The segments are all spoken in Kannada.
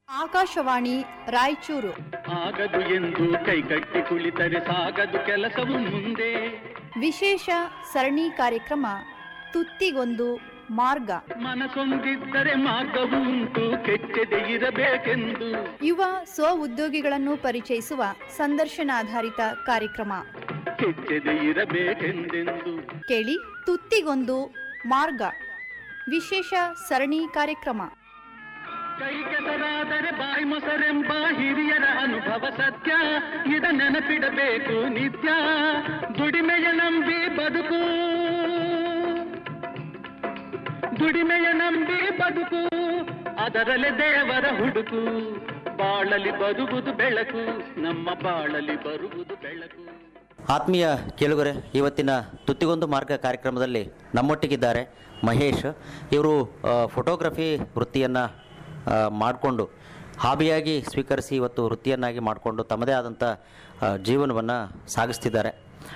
ಆಕಾಶವಾಣಿ ರಾಯಚೂರು. ಆಗದು ಎಂದು ಕೈಕಟ್ಟಿ ಕುಳಿತರೆ ಸಾಗದು ಕೆಲಸವು ಮುಂದೆ. ವಿಶೇಷ ಸರಣಿ ಕಾರ್ಯಕ್ರಮ ತುತ್ತಿಗೊಂದು ಮಾರ್ಗ. ಮನಸೊಂದಿದ್ದರೆ ಮಾರ್ಗವು ಉಂಟು, ಕೆಚ್ಚದೆ ಇರಬೇಕೆಂದು. ಯುವ ಸ್ವ ಉದ್ಯೋಗಿಗಳನ್ನು ಪರಿಚಯಿಸುವ ಸಂದರ್ಶನಾಧಾರಿತ ಕಾರ್ಯಕ್ರಮ. ಕೆಚ್ಚದೆ ಇರಬೇಕೆಂದೆಂದು ಕೇಳಿ ತುತ್ತಿಗೊಂದು ಮಾರ್ಗ ವಿಶೇಷ ಸರಣಿ ಕಾರ್ಯಕ್ರಮ. ಕೈ ಕೆಸರಾದರೆ ಬಾಯಿ ಮೊಸರೆಂಬ ಹಿರಿಯರ ಅನುಭವ ಸತ್ಯ, ಇದ ನೆನಪಿಡಬೇಕು ನಿತ್ಯ. ದುಡಿಮೆಯ ನಂಬಿ ಬದುಕು, ದುಡಿಮೆಯ ನಂಬಿ ಬದುಕು, ಅದರಲ್ಲೇ ದೇವರ ಹುಡುಕು. ಬಾಳಲಿ ಬರುವುದು ಬೆಳಕು, ನಮ್ಮ ಬಾಳಲಿ ಬರುವುದು ಬೆಳಕು. ಆತ್ಮೀಯ ಕೇಳುಗರೆ, ಇವತ್ತಿನ ತುತ್ತಿಗೊಂದು ಮಾರ್ಗ ಕಾರ್ಯಕ್ರಮದಲ್ಲಿ ನಮ್ಮೊಟ್ಟಿಗಿದ್ದಾರೆ ಮಹೇಶ್. ಇವರು ಫೋಟೋಗ್ರಫಿ ವೃತ್ತಿಯನ್ನು ಮಾಡಿಕೊಂಡು ಹಾಬಿಯಾಗಿ ಸ್ವೀಕರಿಸಿ ಇವತ್ತು ವೃತ್ತಿಯನ್ನಾಗಿ ಮಾಡಿಕೊಂಡು ತಮ್ಮದೇ ಆದಂಥ ಜೀವನವನ್ನು ಸಾಗಿಸ್ತಿದ್ದಾರೆ.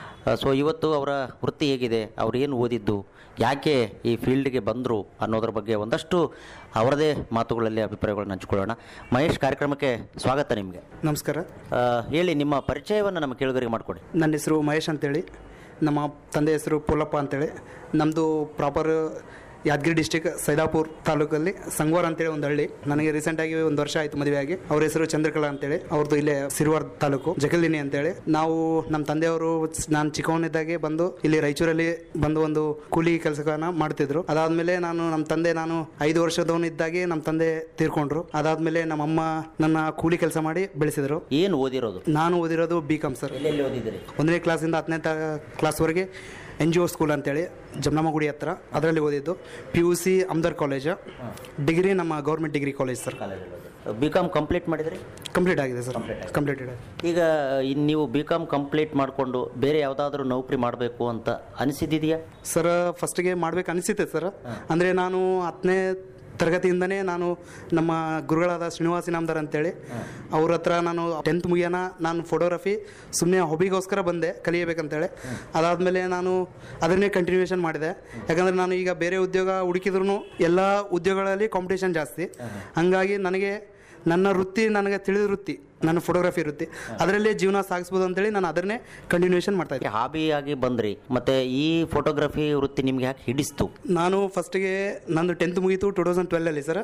ಸೊ ಇವತ್ತು ಅವರ ವೃತ್ತಿ ಹೇಗಿದೆ, ಅವರು ಏನು ಓದಿದ್ದು, ಯಾಕೆ ಈ ಫೀಲ್ಡ್ಗೆ ಬಂದರು ಅನ್ನೋದ್ರ ಬಗ್ಗೆ ಒಂದಷ್ಟು ಅವರದೇ ಮಾತುಗಳಲ್ಲಿ ಅಭಿಪ್ರಾಯಗಳನ್ನು ಹಂಚಿಕೊಳ್ಳೋಣ. ಮಹೇಶ್, ಕಾರ್ಯಕ್ರಮಕ್ಕೆ ಸ್ವಾಗತ ನಿಮಗೆ. ನಮಸ್ಕಾರ. ಹೇಳಿ, ನಿಮ್ಮ ಪರಿಚಯವನ್ನು ನಮ್ಮ ಕೇಳುಗರಿಗೆ ಮಾಡಿಕೊಡಿ. ನನ್ನ ಹೆಸರು ಮಹೇಶ್ ಅಂತೇಳಿ, ನಮ್ಮ ತಂದೆ ಹೆಸರು ಪುಲ್ಲಪ್ಪ ಅಂತೇಳಿ. ನಮ್ಮದು ಪ್ರಾಪರ್ ಯಾದಗಿರಿ ಡಿಸ್ಟಿಕ್ ಸೈದಾಪುರ್ ತಾಲೂಕಲ್ಲಿ ಸಂಗವಾರ ಅಂತೇಳಿ ಒಂದು ಹಳ್ಳಿ. ನನಗೆ ರೀಸೆಂಟಾಗಿ 1 ವರ್ಷ ಆಯಿತು ಮದುವೆಯಾಗಿ. ಅವ್ರ ಹೆಸರು ಚಂದ್ರಕಲಾ ಅಂತೇಳಿ, ಅವ್ರದ್ದು ಇಲ್ಲೇ ಸಿರುವಾರ್ ತಾಲೂಕು ಜಗಲಿನಿ ಅಂತೇಳಿ. ನಾವು ನಮ್ಮ ತಂದೆಯವರು ನಾನು ಚಿಕ್ಕವನಿದ್ದಾಗೆ ಬಂದು ಇಲ್ಲಿ ರಾಯಚೂರಲ್ಲಿ ಬಂದು ಒಂದು ಕೂಲಿ ಕೆಲಸಗಳನ್ನ ಮಾಡ್ತಿದ್ರು. ಅದಾದಮೇಲೆ ನಮ್ಮ ತಂದೆ 5 ವರ್ಷದವನಿದ್ದಾಗೆ ನಮ್ಮ ತಂದೆ ತೀರ್ಕೊಂಡ್ರು. ಅದಾದಮೇಲೆ ನಮ್ಮಮ್ಮ ನನ್ನ ಕೂಲಿ ಕೆಲಸ ಮಾಡಿ ಬೆಳೆಸಿದ್ರು. ಏನು ಓದಿರೋದು? ನಾನು ಓದಿರೋದು B.Com ಸರ್. ಎಲ್ಲೆಲ್ಲಿ ಓದಿದ್ದೀರಿ? 1ನೇ ಕ್ಲಾಸಿಂದ 10ನೇ ಕ್ಲಾಸ್ವರೆಗೆ NGO ಸ್ಕೂಲ್ ಅಂತೇಳಿ ಜಮನಮಗುಡಿ ಹತ್ರ, ಅದರಲ್ಲಿ ಓದಿದ್ದು. PUC ಅಮ್ದರ್ ಕಾಲೇಜ್, ಡಿಗ್ರಿ ನಮ್ಮ government degree college sir. B.Com complete ಮಾಡಿದ್ರಿ? ಕಂಪ್ಲೀಟ್ ಆಗಿದೆ ಸರ್, ಕಂಪ್ಲೀಟೆಡ್. ಈಗ ನೀವು B.Com ಕಂಪ್ಲೀಟ್ ಮಾಡಿಕೊಂಡು ಬೇರೆ ಯಾವುದಾದ್ರೂ ನೌಕರಿ ಮಾಡಬೇಕು ಅಂತ ಅನಿಸಿದೆಯಾ ಸರ್? ಫಸ್ಟಿಗೆ ಮಾಡ್ಬೇಕು ಅನಿಸಿತ್ತೆ ಸರ್. ಅಂದರೆ ನಾನು 10ನೇ ತರಗತಿಯಿಂದನೇ ನಾನು ನಮ್ಮ ಗುರುಗಳಾದ ಶ್ರೀನಿವಾಸ ಇನಾಮದಾರ್ ಅಂತೇಳಿ ಅವ್ರ ಹತ್ರ ನಾನು 10th ಮುಗಿಯೋಣ ನಾನು ಫೋಟೋಗ್ರಫಿ ಸುಮ್ಮನೆ ಹಾಬಿಗೋಸ್ಕರ ಬಂದೆ ಕಲಿಯಬೇಕಂತೇಳಿ. ಅದಾದಮೇಲೆ ನಾನು ಅದನ್ನೇ ಕಂಟಿನ್ಯೂಯೇಷನ್ ಮಾಡಿದೆ. ಯಾಕಂದರೆ ನಾನು ಈಗ ಬೇರೆ ಉದ್ಯೋಗ ಹುಡುಕಿದ್ರು ಎಲ್ಲ ಉದ್ಯೋಗಗಳಲ್ಲಿ ಕಾಂಪಿಟೇಷನ್ ಜಾಸ್ತಿ. ಹಾಗಾಗಿ ನನ್ನ ವೃತ್ತಿ ನನಗೆ ತಿಳಿದ ವೃತ್ತಿ ನನ್ನ ಫೋಟೋಗ್ರಫಿ ವೃತ್ತಿ, ಅದರಲ್ಲೇ ಜೀವನ ಸಾಗಿಸ್ಬೋದು ಅಂತೇಳಿ ನಾನು ಅದನ್ನೇ ಕಂಟಿನ್ಯೂಯೇಷನ್ ಮಾಡ್ತಾ ಇದ್ದೆ. ಹಾಬಿಯಾಗಿ ಬಂದ್ರಿ, ಮತ್ತೆ ಈ ಫೋಟೋಗ್ರಫಿ ವೃತ್ತಿ ನಿಮ್ಗೆ ಯಾಕೆ ಹಿಡಿಸ್ತು? ನಾನು ಫಸ್ಟಿಗೆ ನಂದು 10th ಮುಗೀತು 2012 ಸರ್.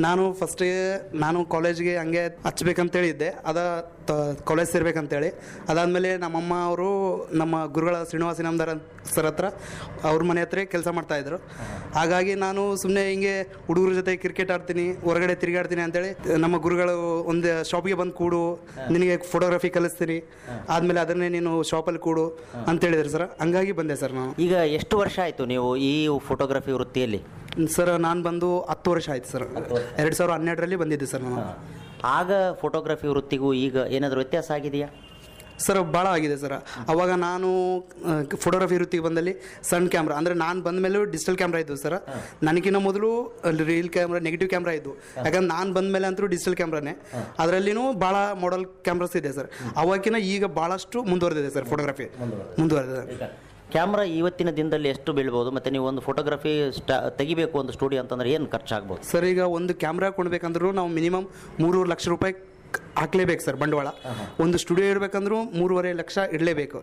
ನಾನು ಕಾಲೇಜ್ಗೆ ಹಂಗೆ ಹಚ್ಬೇಕಂತೇಳಿ ಇದ್ದೆ, ಕಾಲೇಜ್ ಸೇರ್ಬೇಕಂತೇಳಿ. ಅದಾದಮೇಲೆ ನಮ್ಮಮ್ಮ ಅವರು ನಮ್ಮ ಗುರುಗಳ ಶ್ರೀನಿವಾಸ ಇನಾಮದಾರ್ ಸರ್ ಹತ್ರ ಅವ್ರ ಮನೆ ಹತ್ರ ಕೆಲಸ ಮಾಡ್ತಾಯಿದ್ರು. ಹಾಗಾಗಿ ನಾನು ಸುಮ್ಮನೆ ಹಿಂಗೆ ಹುಡುಗರ ಜೊತೆ ಕ್ರಿಕೆಟ್ ಆಡ್ತೀನಿ, ಹೊರಗಡೆ ತಿರುಗಾಡ್ತೀನಿ ಅಂತೇಳಿ ನಮ್ಮ ಗುರುಗಳು ಒಂದು ಶಾಪಿಗೆ ಬಂದು ಕೂಡು, ನಿನಗೆ ಫೋಟೋಗ್ರಫಿ ಕಲಿಸ್ತೀನಿ, ಆದಮೇಲೆ ಅದನ್ನೇ ನೀನು ಶಾಪಲ್ಲಿ ಕೂಡು ಅಂತೇಳಿದ್ರು ಸರ್. ಹಂಗಾಗಿ ಬಂದೆ ಸರ್ ನಾನು. ಈಗ ಎಷ್ಟು ವರ್ಷ ಆಯಿತು ನೀವು ಈ ಫೋಟೋಗ್ರಫಿ ವೃತ್ತಿಯಲ್ಲಿ? ಸರ್ ನಾನು ಬಂದು 10 ವರ್ಷ ಆಯ್ತು ಸರ್. 2012ರಲ್ಲಿ ಬಂದಿದ್ದೆ ಸರ್ ನಾನು. ಆಗ ಫೋಟೋಗ್ರಫಿ ವೃತ್ತಿಗೂ ಈಗ ಏನಾದರೂ ವ್ಯತ್ಯಾಸ ಆಗಿದೆಯಾ? ಸರ್ ಭಾಳ ಆಗಿದೆ ಸರ್. ಅವಾಗ ನಾನು ಫೋಟೋಗ್ರಫಿ ವೃತ್ತಿಗೆ ಬಂದಲ್ಲಿ ಸಣ್ಣ ಕ್ಯಾಮ್ರಾ, ಅಂದರೆ ನಾನು ಬಂದ ಮೇಲೂ ಡಿಜಿಟಲ್ ಕ್ಯಾಮ್ರಾ ಇದ್ದು ಸರ್. ನನಗಿನ್ನ ಮೊದಲು ರೀಲ್ ಕ್ಯಾಮ್ರಾ, ನೆಗೆಟಿವ್ ಕ್ಯಾಮ್ರಾ ಇದ್ದು. ಯಾಕಂದ್ರೆ ನಾನು ಬಂದ ಮೇಲೆ ಅಂತೂ ಡಿಜಿಟಲ್ ಕ್ಯಾಮ್ರಾನೇ. ಅದರಲ್ಲಿನೂ ಭಾಳ ಮಾಡೆಲ್ ಕ್ಯಾಮ್ರಾಸ್ ಇದೆ ಸರ್. ಅವಾಗಿನ ಈಗ ಭಾಳಷ್ಟು ಮುಂದುವರೆದಿದೆ ಸರ್ ಫೋಟೋಗ್ರಫಿ, ಮುಂದುವರೆದಿದೆ. ಕ್ಯಾಮ್ರಾ ಇವತ್ತಿನ ದಿನದಲ್ಲಿ ಎಷ್ಟು ಬೀಳ್ಬೋದು? ಮತ್ತು ನೀವು ಒಂದು ಫೋಟೋಗ್ರಫಿ ತೆಗಿಬೇಕು ಒಂದು ಸ್ಟುಡಿಯೋ ಅಂತಂದ್ರೆ ಏನು ಖರ್ಚಾಗ್ಬೋದು ಸರ್? ಈಗ ಒಂದು ಕ್ಯಾಮ್ರಾ ಕೊಂಡ್ಬೇಕಂದ್ರೂ ನಾವು ಮಿನಿಮಮ್ 3 ಲಕ್ಷ ರೂಪಾಯಿ ಹಾಕ್ಲೇಬೇಕು ಸರ್ ಬಂಡವಾಳ. ಒಂದು ಸ್ಟುಡಿಯೋ ಇಡಬೇಕಂದ್ರೂ 3.5 ಲಕ್ಷ ಇಡಲೇಬೇಕು.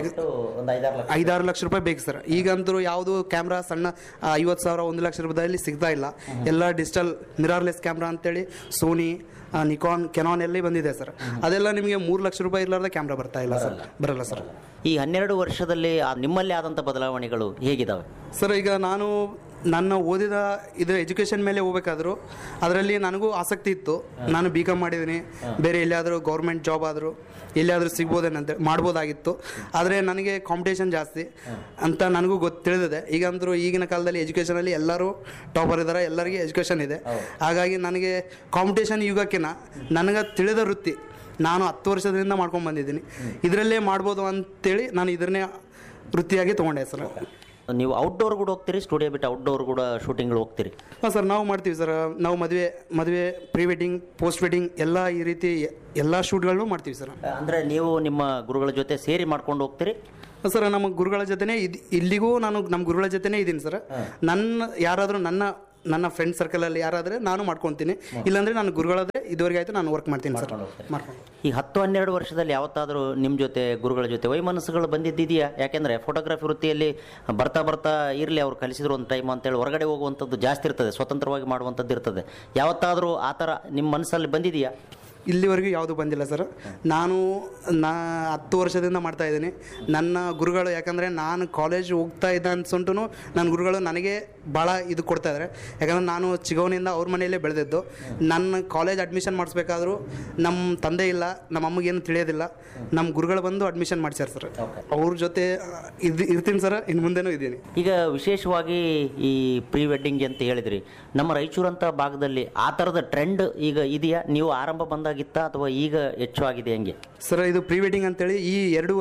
5-6 ಲಕ್ಷ ರೂಪಾಯಿ ಬೇಕು ಸರ್. ಈಗಂತೂ ಯಾವುದು ಕ್ಯಾಮ್ರಾ ಸಣ್ಣ 50,000 1 ಲಕ್ಷ ರೂಪಾಯಿದಲ್ಲಿ ಸಿಗ್ತಾ ಇಲ್ಲ. ಎಲ್ಲ ಡಿಜಿಟಲ್ ಮಿರರ್ಲೆಸ್ ಕ್ಯಾಮ್ರಾ ಅಂತೇಳಿ ಸೋನಿ, ನಿಕಾನ್, ಕೆನಾನ್ ಎಲ್ಲ ಬಂದಿದೆ ಸರ್. ಅದೆಲ್ಲ ನಿಮಗೆ 3 ಲಕ್ಷ ರೂಪಾಯಿ ಇರಲಾರ್ದ ಕ್ಯಾಮ್ರಾ ಬರ್ತಾ ಇಲ್ಲ ಸರ್, ಬರಲ್ಲ ಸರ್. ಈ 12 ವರ್ಷದಲ್ಲಿ ನಿಮ್ಮಲ್ಲಿ ಆದಂಥ ಬದಲಾವಣೆಗಳು ಹೇಗಿದ್ದಾವೆ ಸರ್? ಈಗ ನಾನು ನನ್ನ ಓದಿದ ಇದು ಎಜುಕೇಷನ್ ಮೇಲೆ ಹೋಗ್ಬೇಕಾದ್ರು ಅದರಲ್ಲಿ ನನಗೂ ಆಸಕ್ತಿ ಇತ್ತು. ನಾನು B.Com ಮಾಡಿದ್ದೀನಿ, ಬೇರೆ ಎಲ್ಲಿಯಾದರೂ ಗೌರ್ಮೆಂಟ್ ಜಾಬ್ ಆದರೂ ಎಲ್ಲಿಯಾದರೂ ಸಿಗ್ಬೋದೇನಂತ ಮಾಡ್ಬೋದಾಗಿತ್ತು. ಆದರೆ ನನಗೆ ಕಾಂಪಿಟೇಷನ್ ಜಾಸ್ತಿ ಅಂತ ನನಗೂ ತಿಳಿದಿದೆ. ಈಗಂತರೂ ಈಗಿನ ಕಾಲದಲ್ಲಿ ಎಜುಕೇಷನಲ್ಲಿ ಎಲ್ಲರೂ ಟಾಪರ್ ಇದ್ದಾರೆ, ಎಲ್ಲರಿಗೆ ಎಜುಕೇಷನ್ ಇದೆ. ಹಾಗಾಗಿ ನನಗೆ ಕಾಂಪಿಟೇಷನ್ ಯುಗಕ್ಕಿಂತ ನನಗೆ ತಿಳಿದ ವೃತ್ತಿ ನಾನು 10 ವರ್ಷದಿಂದ ಮಾಡ್ಕೊಂಡು ಬಂದಿದ್ದೀನಿ. ಇದರಲ್ಲೇ ಮಾಡ್ಬೋದು ಅಂತೇಳಿ ನಾನು ಇದನ್ನೇ ವೃತ್ತಿಯಾಗಿ ತೊಗೊಂಡೆ ಸರ್. ನೀವು ಔಟ್ಡೋರ್ ಕೂಡ ಹೋಗ್ತೀರಿ, ಸ್ಟುಡಿಯೋ ಬಿಟ್ಟು ಔಟ್ಡೋರ್ ಕೂಡ ಶೂಟಿಂಗ್ ಹೋಗ್ತೀರಿ? ಹಾಂ ಸರ್, ನಾವು ಮಾಡ್ತೀವಿ ಸರ್. ನಾವು ಮದುವೆ ಪ್ರೀ ವೆಡ್ಡಿಂಗ್, ಪೋಸ್ಟ್ ವೆಡ್ಡಿಂಗ್ ಎಲ್ಲ ಈ ರೀತಿ ಎಲ್ಲ ಶೂಟ್ಗಳನ್ನು ಮಾಡ್ತೀವಿ ಸರ್. ಅಂದರೆ ನೀವು ನಿಮ್ಮ ಗುರುಗಳ ಜೊತೆ ಸೇರಿ ಮಾಡ್ಕೊಂಡು ಹೋಗ್ತೀರಿ? ಸರ್, ನಮ್ಮ ಗುರುಗಳ ಜೊತೆನೇ ಇಲ್ಲಿಗೂ ನಾನು ನಮ್ಮ ಗುರುಗಳ ಜೊತೆನೇ ಇದ್ದೀನಿ ಸರ್. ಯಾರಾದರೂ ನನ್ನ ನನ್ನ ಫ್ರೆಂಡ್ ಸರ್ಕಲಲ್ಲಿ ಯಾರಾದರೆ ನಾನು ಮಾಡ್ಕೊತೀನಿ, ಇಲ್ಲಾಂದರೆ ನಾನು ಗುರುಗಳಾದರೆ ಇದುವರೆಗೆ ಆಯಿತು ನಾನು ವರ್ಕ್ ಮಾಡ್ತೀನಿ ಸರ್. ಮಾಡ್ಕೊಂಡು ಈ 10-12 ವರ್ಷದಲ್ಲಿ ಯಾವತ್ತಾದರೂ ನಿಮ್ಮ ಜೊತೆ ಗುರುಗಳ ಜೊತೆ ವೈಮನಸ್ಸುಗಳು ಬಂದಿದ್ದಿದೆಯಾ? ಯಾಕೆಂದರೆ ಫೋಟೋಗ್ರಫಿ ವೃತ್ತಿಯಲ್ಲಿ ಬರ್ತಾ ಬರ್ತಾ ಇರಲಿ ಅವ್ರು ಕಲಿಸಿದ್ರು ಒಂದು ಟೈಮ್ ಅಂತೇಳಿ ಹೊರಗಡೆ ಹೋಗುವಂಥದ್ದು ಜಾಸ್ತಿ ಇರ್ತದೆ, ಸ್ವತಂತ್ರವಾಗಿ ಮಾಡುವಂಥದ್ದು ಇರ್ತದೆ. ಯಾವತ್ತಾದರೂ ಆ ಥರ ನಿಮ್ಮ ಮನಸ್ಸಲ್ಲಿ ಬಂದಿದೆಯಾ? ಇಲ್ಲಿವರೆಗೂ ಯಾವುದು ಬಂದಿಲ್ಲ ಸರ್. ನಾನು 10 ವರ್ಷದಿಂದ ಮಾಡ್ತಾ ಇದ್ದೀನಿ. ನನ್ನ ಗುರುಗಳು, ಯಾಕಂದರೆ ನಾನು ಕಾಲೇಜ್ ಹೋಗ್ತಾ ಇದ್ದ ಅನ್ಸುಂಟು ನನ್ನ ಗುರುಗಳು ನನಗೆ ಭಾಳ ಇದು ಕೊಡ್ತಾ ಇದ್ದಾರೆ. ಯಾಕಂದರೆ ನಾನು ಚಿಗವನಿಂದ ಅವ್ರ ಮನೆಯಲ್ಲೇ ಬೆಳೆದಿದ್ದು. ನನ್ನ ಕಾಲೇಜ್ ಅಡ್ಮಿಷನ್ ಮಾಡಿಸ್ಬೇಕಾದ್ರೂ ನಮ್ಮ ತಂದೆ ಇಲ್ಲ, ನಮ್ಮ ಅಮ್ಮಗೇನು ತಿಳಿಯೋದಿಲ್ಲ, ನಮ್ಮ ಗುರುಗಳು ಬಂದು ಅಡ್ಮಿಷನ್ ಮಾಡಿಸ್ಯಾರ ಸರ್. ಅವ್ರ ಜೊತೆ ಇರ್ತೀನಿ ಸರ್, ಇನ್ನು ಮುಂದೆನೂ ಇದ್ದೀನಿ. ಈಗ ವಿಶೇಷವಾಗಿ ಈ ಪ್ರೀ ವೆಡ್ಡಿಂಗ್ ಅಂತ ಹೇಳಿದ್ರಿ, ನಮ್ಮ ರಾಯಚೂರಂಥ ಭಾಗದಲ್ಲಿ ಆ ಥರದ ಟ್ರೆಂಡ್ ಈಗ ಇದೆಯಾ? ನೀವು ಆರಂಭ ಬಂದಾಗಿತ್ತ ಅಥವಾ ಈಗ ಹೆಚ್ಚು ಆಗಿದೆ ಹೆಂಗೆ ಸರ್? ಇದು ಪ್ರೀ ವೆಡ್ಡಿಂಗ್ ಅಂತೇಳಿ ಈ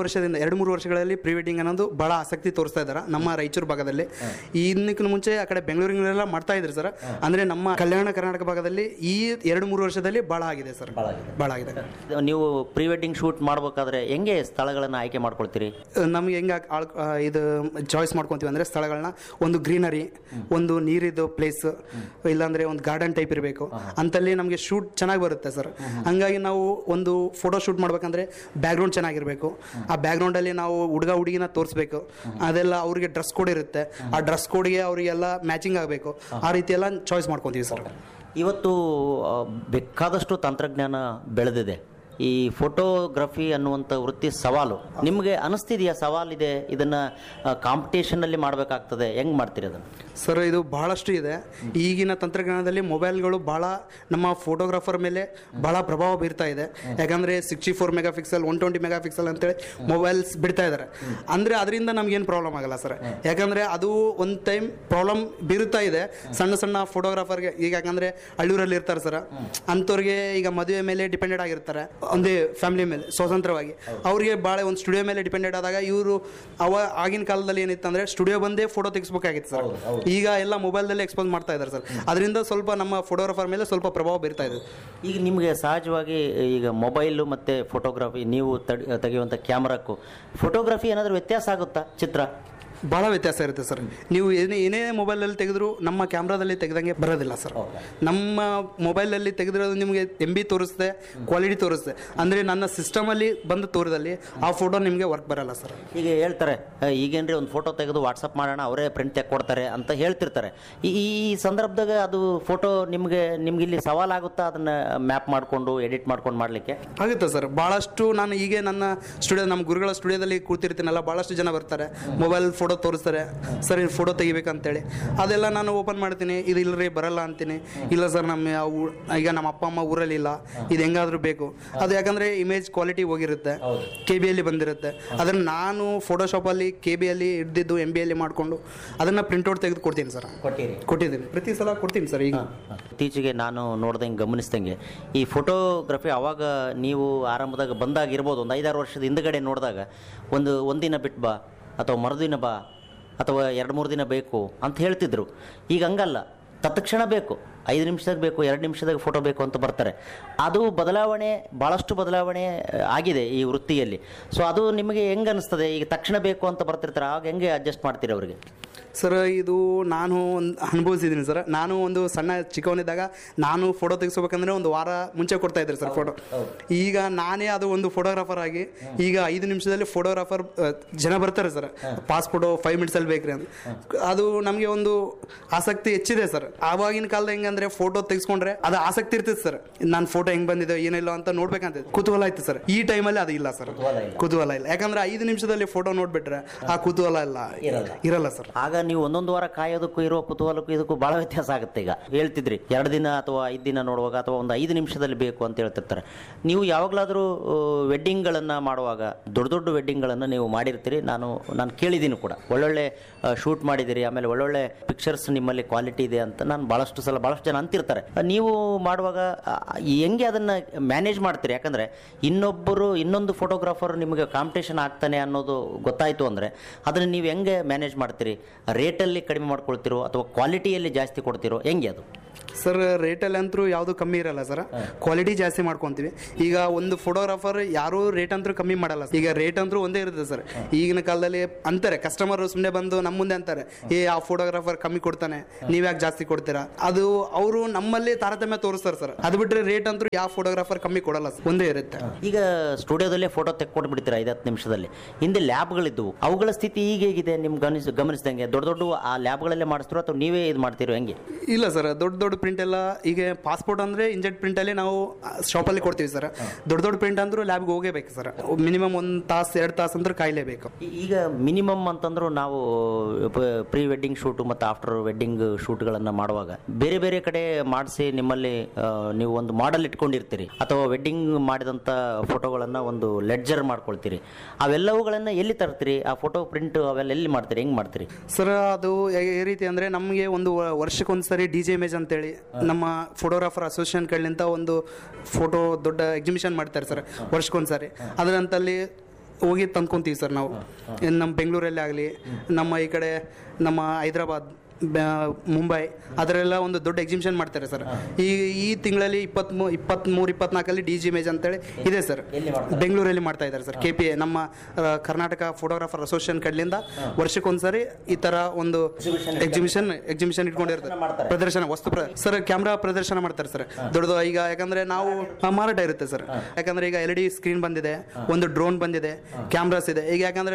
2-3 ವರ್ಷಗಳಲ್ಲಿ ಪ್ರೀ ವೆಡ್ಡಿಂಗ್ ಅನ್ನೋದು ಭಾಳ ಆಸಕ್ತಿ ತೋರಿಸ್ತಾ ಇದ್ದಾರೆ ನಮ್ಮ ರಾಯಚೂರು ಭಾಗದಲ್ಲಿ. ಇನ್ನಕ್ಕಿಂತ ಮುಂಚೆ ಆ ಕಡೆ ಬೆಂಗಳೂರಿನೆಲ್ಲ ಮಾಡ್ತಾ ಇದ್ರು ಸರ್. ಅಂದರೆ ನಮ್ಮ ಕಲ್ಯಾಣ ಕರ್ನಾಟಕ ಭಾಗದಲ್ಲಿ ಈ 2-3 ವರ್ಷದಲ್ಲಿ ಭಾಳ ಆಗಿದೆ ಸರ್, ಭಾಳ ಆಗಿದೆ. ನೀವು ಪ್ರೀ ವೆಡ್ಡಿಂಗ್ ಶೂಟ್ ಮಾಡಬೇಕಾದ್ರೆ ಹೆಂಗೆ ಸ್ಥಳಗಳನ್ನು ಆಯ್ಕೆ ಮಾಡ್ಕೊಳ್ತೀರಿ? ನಮ್ಗೆ ಹೆಂಗೆ ಇದು ಚಾಯ್ಸ್ ಮಾಡ್ಕೊತೀವಿ ಅಂದರೆ ಸ್ಥಳಗಳನ್ನ ಒಂದು ಗ್ರೀನರಿ, ಒಂದು ನೀರಿದ್ದು ಪ್ಲೇಸ್, ಇಲ್ಲಾಂದರೆ ಒಂದು ಗಾರ್ಡನ್ ಟೈಪ್ ಇರಬೇಕು ಅಂತಲ್ಲಿ ನಮಗೆ ಶೂಟ್ ಚೆನ್ನಾಗಿ ಬರುತ್ತೆ ಸರ್. ಹಂಗಾಗಿ ನಾವು ಒಂದು ಫೋಟೋ ಶೂಟ್ ಮಾಡ್ಬೇಕಂದ್ರೆ ಬ್ಯಾಕ್ಗ್ರೌಂಡ್ ಚೆನ್ನಾಗಿರಬೇಕು. ಆ ಬ್ಯಾಕ್ಗ್ರೌಂಡಲ್ಲಿ ನಾವು ಹುಡುಗ ಹುಡುಗಿನ ತೋರಿಸ್ಬೇಕು. ಅದೆಲ್ಲ ಅವ್ರಿಗೆ ಡ್ರೆಸ್ ಕೋಡ್ ಇರುತ್ತೆ, ಆ ಡ್ರೆಸ್ ಕೋಡ್ಗೆ ಅವರಿಗೆಲ್ಲ ಮ್ಯಾಚಿಂಗ್ ಆಗಬೇಕು. ಆ ರೀತಿ ಎಲ್ಲ ಚಾಯ್ಸ್ ಮಾಡ್ಕೊತೀವಿ ಸರ್. ಇವತ್ತು ಬೇಕಾದಷ್ಟು ತಂತ್ರಜ್ಞಾನ ಬೆಳೆದಿದೆ. ಈ ಫೋಟೋಗ್ರಫಿ ಅನ್ನುವಂಥ ವೃತ್ತಿ ಸವಾಲು ನಿಮಗೆ ಅನಿಸ್ತಿದೆಯಾ? ಸವಾಲಿದೆ, ಇದನ್ನು ಕಾಂಪಿಟೇಷನಲ್ಲಿ ಮಾಡಬೇಕಾಗ್ತದೆ, ಹೆಂಗೆ ಮಾಡ್ತೀರಿ ಅದನ್ನು? ಸರ್, ಇದು ಬಹಳಷ್ಟು ಇದೆ. ಈಗಿನ ತಂತ್ರಜ್ಞಾನದಲ್ಲಿ ಮೊಬೈಲ್ಗಳು ಭಾಳ ನಮ್ಮ ಫೋಟೋಗ್ರಾಫರ್ ಮೇಲೆ ಭಾಳ ಪ್ರಭಾವ ಬೀರ್ತಾ ಇದೆ. ಯಾಕಂದರೆ 64 ಮೆಗಾಪಿಕ್ಸೆಲ್ 120 ಮೆಗಾಪಿಕ್ಸೆಲ್ ಅಂತೇಳಿ ಮೊಬೈಲ್ಸ್ ಬಿಡ್ತಾ ಇದ್ದಾರೆ. ಅಂದರೆ ಅದರಿಂದ ನಮಗೇನು ಪ್ರಾಬ್ಲಮ್ ಆಗಲ್ಲ ಸರ್. ಯಾಕಂದರೆ ಅದು ಒಂದು ಟೈಮ್ ಪ್ರಾಬ್ಲಮ್ ಬೀರುತ್ತಾ ಇದೆ ಸಣ್ಣ ಸಣ್ಣ ಫೋಟೋಗ್ರಾಫರ್ಗೆ. ಈಗ ಯಾಕಂದರೆ ಹಳ್ಳೂರಲ್ಲಿ ಇರ್ತಾರೆ ಸರ್, ಅಂಥವ್ರಿಗೆ ಈಗ ಮದುವೆ ಮೇಲೆ ಡಿಪೆಂಡೆಡ್ ಆಗಿರ್ತಾರೆ, ಒಂದೇ ಫ್ಯಾಮಿಲಿ ಮೇಲೆ ಸ್ವತಂತ್ರವಾಗಿ. ಅವ್ರಿಗೆ ಭಾಳ ಒಂದು ಸ್ಟುಡಿಯೋ ಮೇಲೆ ಡಿಪೆಂಡೆಡ್ ಆದಾಗ ಇವರು ಆಗಿನ ಕಾಲದಲ್ಲಿ ಏನಿತ್ತು ಅಂದರೆ ಸ್ಟುಡಿಯೋ ಬಂದೇ ಫೋಟೋ ತೆಗಿಸ್ಬೇಕಾಗಿತ್ತು ಸರ್. ಈಗ ಎಲ್ಲ ಮೊಬೈಲ್ದಲ್ಲೇ ಎಕ್ಸ್ಪೋಸ್ ಮಾಡ್ತಾ ಇದ್ದಾರೆ ಸರ್. ಅದರಿಂದ ಸ್ವಲ್ಪ ನಮ್ಮ ಫೋಟೋಗ್ರಾಫರ್ ಮೇಲೆ ಸ್ವಲ್ಪ ಪ್ರಭಾವ ಬೀರ್ತಾ ಇದೆ. ಈಗ ನಿಮಗೆ ಸಹಜವಾಗಿ ಈಗ ಮೊಬೈಲು ಮತ್ತು ಫೋಟೋಗ್ರಫಿ, ನೀವು ತೆಗೆಯುವಂಥ ಕ್ಯಾಮ್ರಾಕ್ಕೂ ಫೋಟೋಗ್ರಫಿ ಏನಾದರೂ ವ್ಯತ್ಯಾಸ ಆಗುತ್ತಾ? ಚಿತ್ರ ಭಾಳ ವ್ಯತ್ಯಾಸ ಇರುತ್ತೆ ಸರ್. ನೀವು ಏನೇ ಮೊಬೈಲಲ್ಲಿ ತೆಗೆದ್ರು ನಮ್ಮ ಕ್ಯಾಮ್ರಾದಲ್ಲಿ ತೆಗೆದಂಗೆ ಬರೋದಿಲ್ಲ ಸರ್. ನಮ್ಮ ಮೊಬೈಲಲ್ಲಿ ತೆಗೆದಿರೋದು ನಿಮಗೆ MB ತೋರಿಸುತ್ತೆ, ಕ್ವಾಲಿಟಿ ತೋರಿಸುತ್ತೆ. ಅಂದರೆ ನನ್ನ ಸಿಸ್ಟಮಲ್ಲಿ ಬಂದು ತೋರಿದಲ್ಲಿ ಆ ಫೋಟೋ ನಿಮಗೆ ವರ್ಕ್ ಬರಲ್ಲ ಸರ್. ಈಗ ಹೇಳ್ತಾರೆ, ಈಗೇನ್ರಿ ಒಂದು ಫೋಟೋ ತೆಗೆದು ವಾಟ್ಸಪ್ ಮಾಡೋಣ, ಅವರೇ ಪ್ರಿಂಟ್ ತೆಕ್ಕೊಡ್ತಾರೆ ಅಂತ ಹೇಳ್ತಿರ್ತಾರೆ. ಈ ಸಂದರ್ಭದಾಗ ಅದು ಫೋಟೋ ನಿಮಗೆ ಇಲ್ಲಿ ಸವಾಲಾಗುತ್ತಾ ಅದನ್ನು ಮ್ಯಾಪ್ ಮಾಡಿಕೊಂಡು ಎಡಿಟ್ ಮಾಡ್ಕೊಂಡು ಮಾಡಲಿಕ್ಕೆ? ಆಗುತ್ತೆ ಸರ್. ಭಾಳಷ್ಟು ನಾನು ಈಗ ನನ್ನ ಸ್ಟುಡಿಯೋ, ನಮ್ಮ ಗುರುಗಳ ಸ್ಟುಡಿಯೋದಲ್ಲಿ ಕೂತಿರ್ತೀನಲ್ಲ, ಭಾಳಷ್ಟು ಜನ ಬರ್ತಾರೆ, ಮೊಬೈಲ್ ಫೋಟೋ ತೋರಿಸ್ತಾರೆ, ಸರ್ ಇದು ಫೋಟೋ ತೆಗಿಬೇಕಂತೇಳಿ. ಅದೆಲ್ಲ ನಾನು ಓಪನ್ ಮಾಡ್ತೀನಿ, ಇದು ಇಲ್ಲರಿ ಬರಲ್ಲ ಅಂತೀನಿ. ಇಲ್ಲ ಸರ್, ಈಗ ನಮ್ಮ ಅಪ್ಪ ಅಮ್ಮ ಊರಲ್ಲಿ ಇಲ್ಲ, ಇದು ಹೆಂಗಾದರೂ ಬೇಕು. ಅದು ಯಾಕಂದರೆ ಇಮೇಜ್ ಕ್ವಾಲಿಟಿ ಹೋಗಿರುತ್ತೆ, KB ಬಂದಿರುತ್ತೆ. ಅದನ್ನು ನಾನು ಫೋಟೋಶಾಪಲ್ಲಿ KB ಹಿಡ್ದಿದ್ದು MB ಮಾಡಿಕೊಂಡು ಅದನ್ನು ಪ್ರಿಂಟ್ಔಟ್ ತೆಗೆದು ಕೊಡ್ತೀನಿ ಸರ್. ಕೊಟ್ಟಿದ್ದೀನಿ, ಪ್ರತಿ ಸಲ ಕೊಡ್ತೀನಿ ಸರ್. ಈಗ ಇತ್ತೀಚೆಗೆ ನಾನು ನೋಡ್ದಂಗೆ ಗಮನಿಸ್ದಂಗೆ ಈ ಫೋಟೋಗ್ರಫಿ ಆವಾಗ ನೀವು ಆರಂಭದಾಗ ಬಂದಾಗಿರ್ಬೋದು, ಒಂದು 5-6 ವರ್ಷದ ಹಿಂದ್ಗಡೆ ನೋಡಿದಾಗ ಒಂದಿನ ಬಿಟ್ಟು ಬಾ ಅಥವಾ ಮರುದಿನ ಬಾ ಅಥವಾ 2-3 ದಿನ ಬೇಕು ಅಂತ ಹೇಳ್ತಿದ್ರು. ಈಗ ಹಂಗಲ್ಲ, ತತ್ಕ್ಷಣ ಬೇಕು, 5 ನಿಮಿಷದಾಗ ಬೇಕು, 2 ನಿಮಿಷದಾಗ ಫೋಟೋ ಬೇಕು ಅಂತ ಬರ್ತಾರೆ. ಅದು ಬದಲಾವಣೆ, ಭಾಳಷ್ಟು ಬದಲಾವಣೆ ಆಗಿದೆ ಈ ವೃತ್ತಿಯಲ್ಲಿ. ಸೊ ಅದು ನಿಮಗೆ ಹೆಂಗೆ ಅನಿಸ್ತದೆ? ಈಗ ತಕ್ಷಣ ಬೇಕು ಅಂತ ಬರ್ತಿರ್ತಾರೆ, ಆಗ ಹೆಂಗೆ ಅಡ್ಜಸ್ಟ್ ಮಾಡ್ತೀರಿ ಅವರಿಗೆ? ಸರ್, ಇದು ನಾನು ಒಂದು ಅನುಭವಿಸಿದ್ದೀನಿ ಸರ್. ನಾನು ಒಂದು ಸಣ್ಣ ಚಿಕ್ಕವನಿದ್ದಾಗ ನಾನು ಫೋಟೋ ತೆಗೆಸ್ಬೇಕಂದ್ರೆ ಒಂದು ವಾರ ಮುಂಚೆ ಕೊಡ್ತಾ ಇದ್ದಾರೆ ಸರ್ ಫೋಟೋ. ಈಗ ನಾನೇ ಅದು ಒಂದು ಫೋಟೋಗ್ರಾಫರ್ ಆಗಿ ಈಗ 5 ನಿಮಿಷದಲ್ಲಿ ಫೋಟೋಗ್ರಾಫರ್ ಜನ ಬರ್ತಾರೆ ಸರ್, ಪಾಸ್ಪೋರ್ಟು 5 ಮಿನಿಟ್ಸಲ್ಲಿ ಬೇಕ್ರಿ ಅಂತ. ಅದು ನಮಗೆ ಒಂದು ಆಸಕ್ತಿ ಹೆಚ್ಚಿದೆ ಸರ್. ಆವಾಗಿನ ಕಾಲದ ಹೆಂಗಂದ್ರೆ ಫೋಟೋ ತೆಗೆಸ್ಕೊಂಡ್ರೆ ಅದು ಆಸಕ್ತಿ ಇರ್ತಿತ್ತು ಸರ್. ನಾನು ಫೋಟೋ ಹೆಂಗೆ ಬಂದಿದೆ ಏನಿಲ್ಲ ಅಂತ ನೋಡ್ಬೇಕಂತ ಕುತೂಹಲ ಇತ್ತು ಸರ್. ಈ ಟೈಮಲ್ಲಿ ಅದು ಇಲ್ಲ ಸರ್, ಕುತೂಹಲ ಇಲ್ಲ. ಯಾಕಂದ್ರೆ 5 ನಿಮಿಷದಲ್ಲಿ ಫೋಟೋ ನೋಡ್ಬಿಟ್ರೆ ಆ ಕುತೂಹಲ ಇರಲ್ಲ ಸರ್. ಆಗ ನೀವು 1 ವಾರ ಕಾಯೋದಕ್ಕೂ ಇರೋ ಕುತೂಹಲಕ್ಕೂ ಇದಕ್ಕೂ ಭಾಳ ವ್ಯತ್ಯಾಸ ಆಗುತ್ತೆ. ಈಗ ಹೇಳ್ತಿದ್ರಿ 2 ದಿನ ಅಥವಾ 5 ದಿನ ನೋಡುವಾಗ ಅಥವಾ ಒಂದು 5 ನಿಮಿಷದಲ್ಲಿ ಬೇಕು ಅಂತ ಹೇಳ್ತಿರ್ತಾರೆ. ನೀವು ಯಾವಾಗಲಾದರೂ ವೆಡ್ಡಿಂಗ್ಗಳನ್ನು ಮಾಡುವಾಗ, ದೊಡ್ಡ ವೆಡ್ಡಿಂಗ್ಗಳನ್ನು ನೀವು ಮಾಡಿರ್ತೀರಿ, ನಾನು ಕೇಳಿದ್ದೀನಿ ಕೂಡ. ಒಳ್ಳೊಳ್ಳೆ ಶೂಟ್ ಮಾಡಿದ್ದೀರಿ, ಆಮೇಲೆ ಒಳ್ಳೊಳ್ಳೆ ಪಿಕ್ಚರ್ಸ್ ನಿಮ್ಮಲ್ಲಿ ಕ್ವಾಲಿಟಿ ಇದೆ ಅಂತ ನಾನು ಭಾಳಷ್ಟು ಆಫ್ ಜನ ಅಂತಿರ್ತಾರೆ. ನೀವು ಮಾಡುವಾಗ ಹೆಂಗೆ ಅದನ್ನು ಮ್ಯಾನೇಜ್ ಮಾಡ್ತೀರಿ? ಯಾಕಂದರೆ ಇನ್ನೊಂದು ಫೋಟೋಗ್ರಾಫರ್ ನಿಮಗೆ ಕಾಂಪಿಟೇಷನ್ ಆಗ್ತಾನೆ ಅನ್ನೋದು ಗೊತ್ತಾಯಿತು ಅಂದರೆ ಅದನ್ನು ನೀವು ಹೆಂಗೆ ಮ್ಯಾನೇಜ್ ಮಾಡ್ತೀರಿ? ರೇಟಲ್ಲಿ ಕಡಿಮೆ ಮಾಡ್ಕೊಳ್ತಿರೋ ಅಥವಾ ಕ್ವಾಲಿಟಿಯಲ್ಲಿ ಜಾಸ್ತಿ ಕೊಡ್ತಿರೋ, ಹೆಂಗೆ ಅದು? ಸರ್, ರೇಟಲ್ಲಿ ಅಂತೂ ಯಾವುದು ಕಮ್ಮಿ ಇರಲ್ಲ ಸರ್, ಕ್ವಾಲಿಟಿ ಜಾಸ್ತಿ ಮಾಡ್ಕೊತೀವಿ. ಈಗ ಒಂದು ಫೋಟೋಗ್ರಾಫರ್ ಯಾರೂ ರೇಟ್ ಅಂತೂ ಕಮ್ಮಿ ಮಾಡಲ್ಲ. ಈಗ ರೇಟ್ ಅಂತೂ ಒಂದೇ ಇರುತ್ತೆ ಸರ್. ಈಗಿನ ಕಾಲದಲ್ಲಿ ಅಂತಾರೆ, ಕಸ್ಟಮರ್ ಸುಮ್ಮನೆ ಬಂದು ನಮ್ಮ ಮುಂದೆ ಅಂತಾರೆ, ಆ ಫೋಟೋಗ್ರಾಫರ್ ಕಮ್ಮಿ ಕೊಡ್ತಾನೆ, ನೀವು ಯಾಕೆ ಜಾಸ್ತಿ ಕೊಡ್ತೀರಾ? ಅದು ಅವರು ನಮ್ಮಲ್ಲಿ ತಾರತಮ್ಯ ತೋರಿಸ್ತಾರೆ ಸರ್. ಅದು ಬಿಟ್ಟರೆ ರೇಟ್ ಅಂತೂ ಯಾವ ಫೋಟೋಗ್ರಾಫರ್ ಕಮ್ಮಿ ಕೊಡಲ್ಲ ಸರ್, ಒಂದೇ ಇರುತ್ತೆ. ಈಗ ಸ್ಟುಡಿಯೋದಲ್ಲೇ ಫೋಟೋ ತೆಕ್ಕೊಟ್ಬಿಡ್ತೀರಾ 5-10 ನಿಮಿಷದಲ್ಲಿ. ಹಿಂದೆ ಲ್ಯಾಬ್ಗಳಿದ್ದವು, ಅವುಗಳ ಸ್ಥಿತಿ ಈಗ ಹೇಗಿದೆ ನಿಮ್ಗೆ ಗಮನಿಸಿದಂಗೆ? ದೊಡ್ಡ ಆ ಲ್ಯಾಬ್ಗಳಲ್ಲೇ ಮಾಡಿಸ್ತೀರೋ ಅಥವಾ ನೀವೇ ಇದು ಮಾಡ್ತೀರೋ, ಹೆಂಗೆ? ಇಲ್ಲ ಸರ್, ದೊಡ್ಡ ಪ್ರಿಂಟ್ ಎಲ್ಲ ಈಗ ಪಾಸ್ಪೋರ್ಟ್ ಅಂದರೆ ಇಂಜೆಟ್ ಪ್ರಿಂಟಲ್ಲಿ ನಾವು ಶಾಪಲ್ಲಿ ಕೊಡ್ತೀವಿ ಸರ್. ದೊಡ್ಡ ಪ್ರಿಂಟ್ ಅಂದರೂ ಲ್ಯಾಬ್ಗೆ ಹೋಗೇಬೇಕು ಸರ್. ಮಿನಿಮಮ್ 1 ತಾಸು 2 ತಾಸು ಅಂದ್ರೆ ಕಾಯಲೇಬೇಕು. ಈಗ ಮಿನಿಮಮ್ ಅಂತಂದ್ರು ನಾವು ಪ್ರೀ ವೆಡ್ಡಿಂಗ್ ಶೂಟು ಮತ್ತು ಆಫ್ಟರ್ ವೆಡ್ಡಿಂಗ್ ಶೂಟ್ಗಳನ್ನು ಮಾಡುವಾಗ ಬೇರೆ ಬೇರೆ ಕಡೆ ಮಾಡಿಸಿ ನಿಮ್ಮಲ್ಲಿ ನೀವು ಒಂದು ಮಾಡೆಲ್ ಇಟ್ಕೊಂಡಿರ್ತೀರಿ ಅಥವಾ ವೆಡ್ಡಿಂಗ್ ಮಾಡಿದಂಥ ಫೋಟೋಗಳನ್ನು ಒಂದು ಲೆಡ್ಜರ್ ಮಾಡ್ಕೊಳ್ತೀರಿ. ಅವೆಲ್ಲವುಗಳನ್ನು ಎಲ್ಲಿ ತರ್ತೀರಿ? ಆ ಫೋಟೋ ಪ್ರಿಂಟ್ ಅವೆಲ್ಲ ಎಲ್ಲಿ ಮಾಡ್ತೀರಿ, ಹೆಂಗೆ ಮಾಡ್ತೀರಿ ಸರ್? ಅದು ಈ ರೀತಿ ಅಂದರೆ ನಮಗೆ ಒಂದು ವರ್ಷಕ್ಕೊಂದ್ಸರಿ DJ ಇಮೇಜ್ ಅಂತೇಳಿ ನಮ್ಮ ಫೋಟೋಗ್ರಾಫರ್ ಅಸೋಸಿಯೇಷನ್ ಕಡೆಯಿಂದ ಒಂದು ಫೋಟೋ ದೊಡ್ಡ ಎಕ್ಸಿಬಿಷನ್ ಮಾಡ್ತಾರೆ ಸರ್, ವರ್ಷಕ್ಕೊಂದ್ಸರಿ. ಅದರಂತಲ್ಲಿ ಹೋಗಿ ತಂದ್ಕೊತೀವಿ ಸರ್ ನಾವು. ನಮ್ಮ ಬೆಂಗಳೂರಲ್ಲಿ ಆಗಲಿ, ನಮ್ಮ ಈ ಕಡೆ ನಮ್ಮ ಹೈದರಾಬಾದ್, ಮುಂಬೈ, ಅದರೆಲ್ಲ ಒಂದು ದೊಡ್ಡ ಎಕ್ಸಿಬಿಷನ್ ಮಾಡ್ತಾರೆ ಸರ್. ಈ ತಿಂಗಳಲ್ಲಿ 23-24 DJ ಇಮೇಜ್ ಅಂತೇಳಿ ಇದೆ ಸರ್, ಬೆಂಗಳೂರಲ್ಲಿ ಮಾಡ್ತಾ ಇದ್ದಾರೆ ಸರ್. KPA ನಮ್ಮ ಕರ್ನಾಟಕ ಫೋಟೋಗ್ರಾಫರ್ ಅಸೋಸಿಯೇಷನ್ ಕಡೆಯಿಂದ ವರ್ಷಕ್ಕೊಂದ್ಸರಿ ಈ ತರ ಒಂದು ಎಕ್ಸಿಬಿಷನ್ ಇಟ್ಕೊಂಡಿರ್ತಾರೆ. ಪ್ರದರ್ಶನ ಸರ್, ಕ್ಯಾಮ್ರಾ ಪ್ರದರ್ಶನ ಮಾಡ್ತಾರೆ ಸರ್, ದೊಡ್ಡದು. ಈಗ ಯಾಕಂದ್ರೆ ನಾವು ಮಾರಾಟ ಇರುತ್ತೆ ಸರ್, ಯಾಕಂದ್ರೆ ಈಗ LED ಸ್ಕ್ರೀನ್ ಬಂದಿದೆ, ಒಂದು ಡ್ರೋನ್ ಬಂದಿದೆ, ಕ್ಯಾಮ್ರಾಸ್ ಇದೆ. ಈಗ ಯಾಕಂದ್ರೆ